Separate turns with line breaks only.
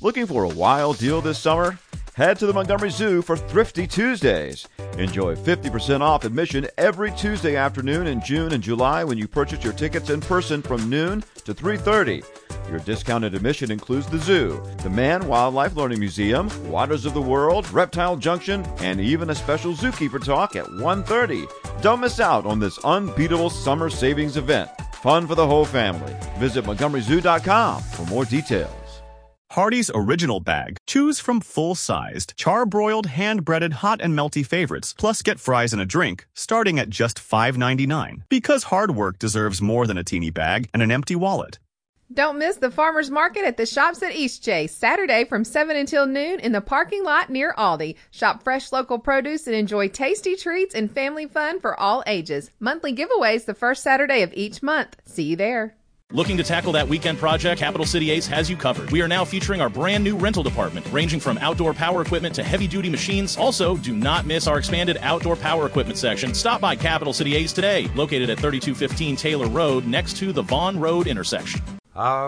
Looking for a wild deal this summer? Head to the Montgomery Zoo for Thrifty Tuesdays. Enjoy 50% off admission every Tuesday afternoon in June and July when you purchase your tickets in person from noon to 3:30. Your discounted admission includes the zoo, the Man Wildlife Learning Museum, Waters of the World, Reptile Junction, and even a special zookeeper talk at 1:30. Don't miss out on this unbeatable summer savings event. Fun for the whole family. Visit MontgomeryZoo.com for more details.
Hardee's Original Bag. Choose from full-sized, char-broiled, hand-breaded, hot and melty favorites, plus get fries and a drink, starting at just $5.99. Because hard work deserves more than a teeny bag and an empty wallet.
Don't miss the Farmers Market at the Shops at Eastchase, Saturday from 7 until noon in the parking lot near Aldi. Shop fresh local produce and enjoy tasty treats and family fun for all ages. Monthly giveaways the first Saturday of each month. See you there.
Looking to tackle that weekend project? Capital City Ace has you covered. We are now featuring our brand new rental department, ranging from outdoor power equipment to heavy-duty machines. Also, do not miss our expanded outdoor power equipment section. Stop by Capital City Ace today, located at 3215 Taylor Road, next to the Vaughn Road intersection.